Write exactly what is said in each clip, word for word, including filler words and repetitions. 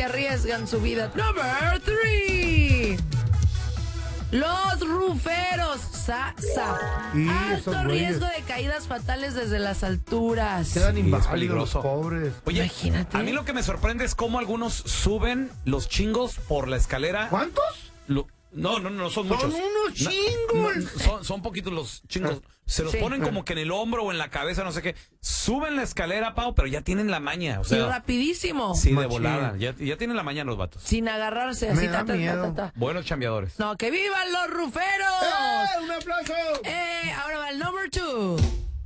que arriesgan su vida. Number three. Los ruferos, sa, sa. Y Alto esos güeyes riesgo de caídas fatales desde las alturas. quedan Sí, es inválidos, peligroso. pobres. Oye, Imagínate. a mí lo que me sorprende es cómo algunos suben los chingos por la escalera. ¿Cuántos? Lo- no, no, no, son, Son muchos. unos No, chingos. no, son, son poquitos los chingos. Se los Sí. ponen como que en el hombro o en la cabeza, no sé qué. Suben la escalera, Pau, pero ya tienen la maña. O Y sea, rapidísimo. sí, de Machín. volada. Ya, ya tienen la maña los vatos. Sin agarrarse Me así. da ta, ta, ta, miedo. ta, ta. Buenos chambeadores. No, que vivan los ruferos. ¡Eh! ¡Un aplauso! Eh, ahora va el number two.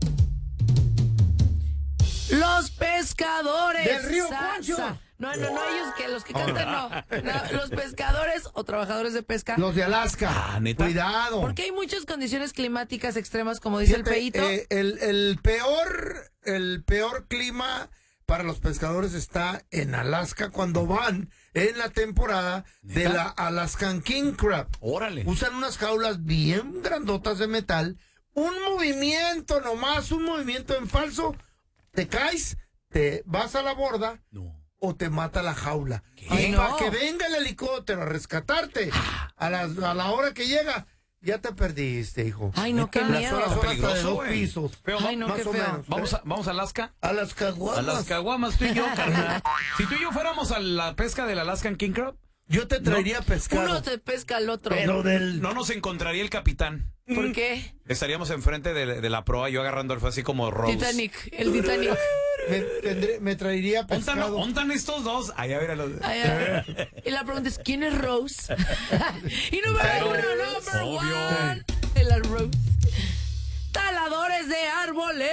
Los pescadores. Del río Sa, Concho. sa. No, no, no, ellos que los que cantan no. No, los pescadores o trabajadores de pesca. Los de Alaska. Ah, ¿neta? Cuidado. Porque hay muchas condiciones climáticas extremas, como dice Fíjate, el feíto. eh, el, el peor, el peor clima para los pescadores está en Alaska cuando van en la temporada de ¿Neta? la Alaskan King Crab. Órale. Usan unas jaulas bien grandotas de metal. Un movimiento nomás, un movimiento en falso, te caes, te vas a la borda No. o te mata la jaula. Ay, Y no. para que venga el helicóptero a rescatarte a la, a la hora que llega, ya te perdiste, hijo. Ay, no, qué Las miedo. horas son hasta de Peligroso, dos güey. pisos. Feo, Ay, no, más qué o feo. menos. Vamos a, vamos a Alaska. A las caguamas. A las caguamas, tú y yo, carnal. Si tú y yo fuéramos a la pesca del Alaskan King Crab, Yo te traería pescado. Uno te pesca al otro. Pero del... no nos encontraría el capitán. ¿Por qué? Estaríamos enfrente de, de la proa, yo agarrando el fue así como Rose. Titanic, el Titanic. Me, tendré- me traería ¿Ontan, pescado. ontan estos dos? Ahí a ver a los... Ay, ay. Y la pregunta es, ¿quién es Rose? y número uno, number Obvio. one. La Rose. Taladores de árboles.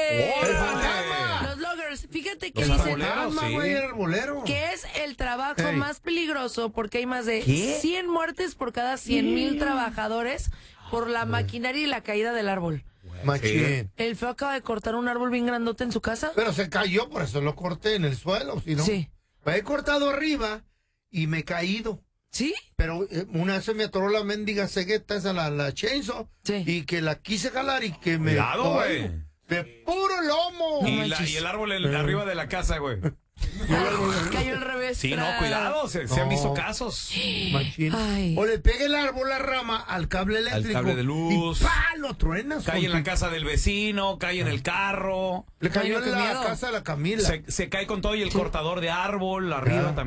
¡Órale! Los loggers. Fíjate que Los dicen arboleros. Calma, sí. güey, el arbolero. que es el trabajo Ey. más peligroso porque hay más de ¿Qué? cien muertes por cada cien mil trabajadores por la maquinaria y la caída del árbol. Machín. El feo acaba de cortar un árbol bien grandote en su casa. Pero se cayó, por eso lo corté en el suelo, si no. Sí. Me he cortado arriba y me he caído. ¿Sí? Pero eh, una vez se me atoró la mendiga cegueta esa, la, la chainsaw, Sí. y que la quise jalar y que me... Cuidado, güey. De puro lomo. No Y, la- manches. y el árbol en- arriba de la casa, güey. Cayó al revés. Sí, no, Tras. cuidado, se, se han No. visto casos. Machín. Ay. O le pega el árbol, la rama, al cable eléctrico. cable de luz. Y ¡pah! Lo truenas. Cae en la con- casa del vecino, cae en el carro, Le cayó Ay, no, en qué la miedo. casa de la Camila. se, se cae con todo y el cortador de árbol arriba también.